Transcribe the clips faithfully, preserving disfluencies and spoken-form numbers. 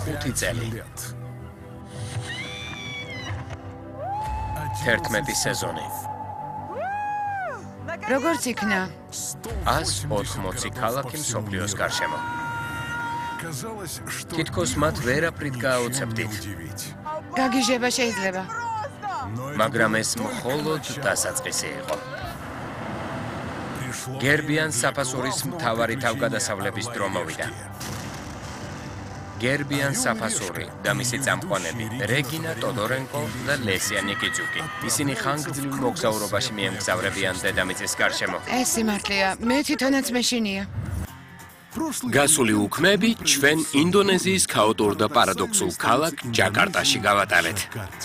ხუთი წელი. თერთმეტი სეზონი. როგორც იქნა? ას ოთხმოცი ქალაქი მსოფლიოს გარშემო. თითქოს მათ ვერაფრით გააოცებდით. გაგიჟება შეიძლება. მაგრამ ეს მხოლოდ დასაწყისი იყო. გერბიან საფასურის მთავარი თავგადასავლების დრო მოვიდა. გერბიან საფასური და მისი წამყვანები რეგინა ტოდორენკო და ლესია ნიკიძუკი. ისინი ხანგრძლივ მოგზაურობაში მიემგზავრებიან დედამიწის გარშემო. ეს სიმართლეა, მე თვითონაც მეშინია. გასული უქმეები ჩვენ ინდონეზიის ქაოტურ და პარადოქსულ ქალაქ ჯაკარტაში გავატარეთ.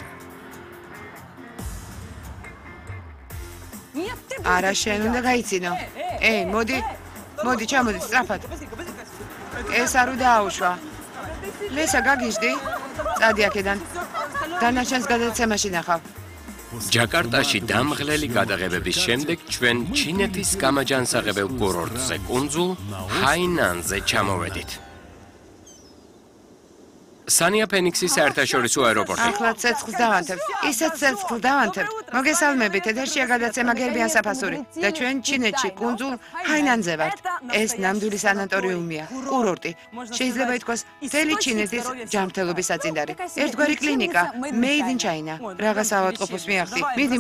არა, შენ უნდა გაიცინო. ეი, მოდი, მოდი, ჩამოდი სწრაფად. ეს არ უნდა აუშვა. ლესა, გაგიჟდი? წადი აქედან. დანარჩენს გადაცემაში ნახავ. ჯაკარტაში დამღლელი გადაღებების შემდეგ ჩვენ ჩინეთის გამაჯანსაღებელ კურორტზე კუნძულ ჰაინანზე ჩამოვედით. სანია ფენიქსის საერთაშორისო აეროპორტი. ახლა ცეცხლს დავანთებთ. ისეთ ცეცხლს დავანთებთ. მოგესალმებით, ეთერშია გადაცემა გერბიან საფასური და ჩვენ ჩინეთში კუნძულ ჰაინანზე ვართ. ეს ნამდვილი სანატორიუმია, კურორტი. შეიძლება ითქვას, მთელი ჩინეთის ჯანმრთელობის საწინდარი. ერთგვარი კლინიკა, Made in China. რაღაც ავადმყოფოს მიახდი. მიდი